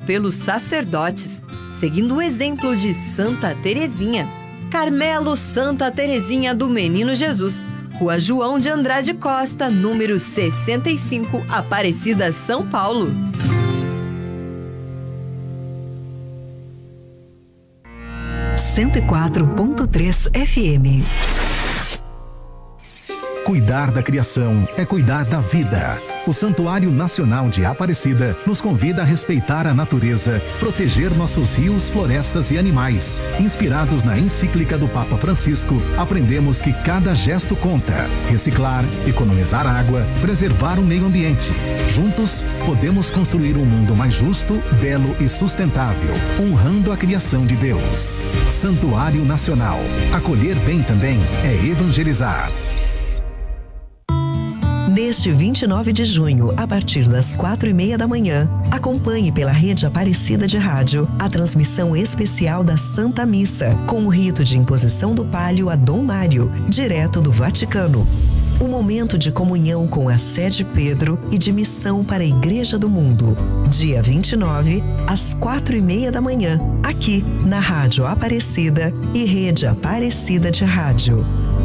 pelos sacerdotes, seguindo o exemplo de Santa Teresinha. Carmelo Santa Teresinha do Menino Jesus, Rua João de Andrade Costa, número 65, Aparecida, São Paulo. Cento e 104.3 FM. Cuidar da criação é cuidar da vida. O Santuário Nacional de Aparecida nos convida a respeitar a natureza, proteger nossos rios, florestas e animais. Inspirados na encíclica do Papa Francisco, aprendemos que cada gesto conta. Reciclar, economizar água, preservar o meio ambiente. Juntos, podemos construir um mundo mais justo, belo e sustentável, honrando a criação de Deus. Santuário Nacional. Acolher bem também é evangelizar. Neste 29 de junho, a partir das 4h30 da manhã, acompanhe pela Rede Aparecida de Rádio a transmissão especial da Santa Missa, com o rito de imposição do palio a Dom Mário, direto do Vaticano. Um momento de comunhão com a Sé de Pedro e de missão para a Igreja do Mundo. Dia 29, às 4h30 da manhã, aqui na Rádio Aparecida e Rede Aparecida de Rádio.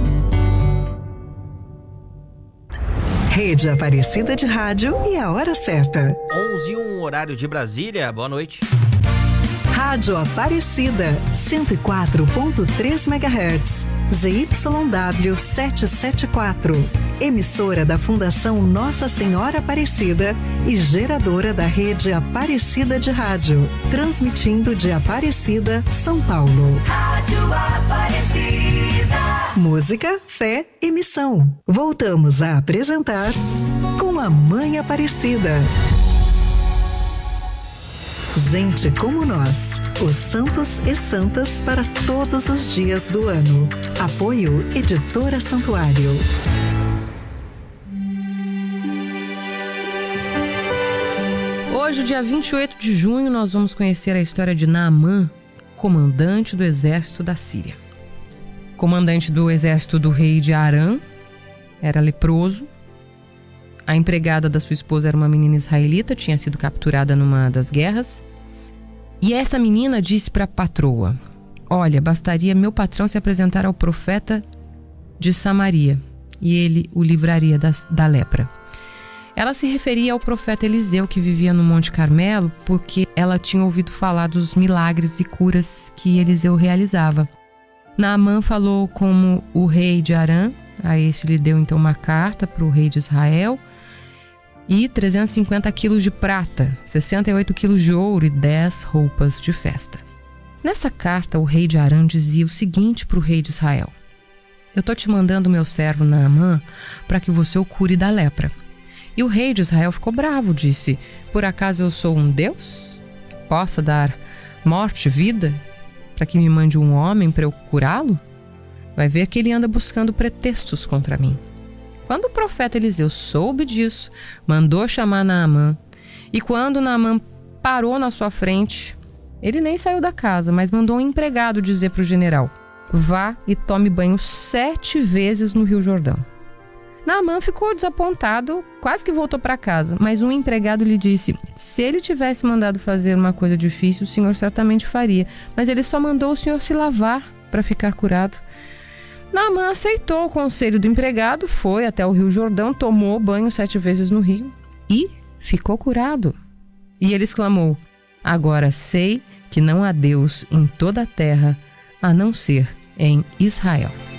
Rede Aparecida de Rádio e a hora certa. 11h01, horário de Brasília. Boa noite. Rádio Aparecida, 104.3 MHz. ZYW 774. Emissora da Fundação Nossa Senhora Aparecida e geradora da Rede Aparecida de Rádio. Transmitindo de Aparecida, São Paulo. Rádio Aparecida. Música, fé e missão. Voltamos a apresentar Com a Mãe Aparecida. Gente como nós, os santos e santas para todos os dias do ano. Apoio Editora Santuário. Hoje, dia 28 de junho, nós vamos conhecer a história de Naamã, comandante do exército da Síria. Comandante do exército do rei de Arã, era leproso. A empregada da sua esposa era uma menina israelita, tinha sido capturada numa das guerras. E essa menina disse para a patroa: olha, bastaria meu patrão se apresentar ao profeta de Samaria e ele o livraria da lepra. Ela se referia ao profeta Eliseu, que vivia no Monte Carmelo, porque ela tinha ouvido falar dos milagres e curas que Eliseu realizava. Naamã falou com o rei de Arã, a este lhe deu então uma carta para o rei de Israel e 350 quilos de prata, 68 quilos de ouro e 10 roupas de festa. Nessa carta, o rei de Arã dizia o seguinte para o rei de Israel: eu estou te mandando meu servo Naamã para que você o cure da lepra. E o rei de Israel ficou bravo, disse: por acaso eu sou um Deus que possa dar morte e vida para que me mande um homem para eu curá-lo? Vai ver que ele anda buscando pretextos contra mim. Quando o profeta Eliseu soube disso, mandou chamar Naamã. E quando Naamã parou na sua frente, ele nem saiu da casa, mas mandou um empregado dizer para o general: vá e tome banho 7 vezes no Rio Jordão. Naamã ficou desapontado, quase que voltou para casa, mas um empregado lhe disse: se ele tivesse mandado fazer uma coisa difícil, o senhor certamente faria, mas ele só mandou o senhor se lavar para ficar curado. Naamã aceitou o conselho do empregado, foi até o Rio Jordão, tomou banho 7 vezes no rio e ficou curado. E ele exclamou: agora sei que não há Deus em toda a terra, a não ser em Israel.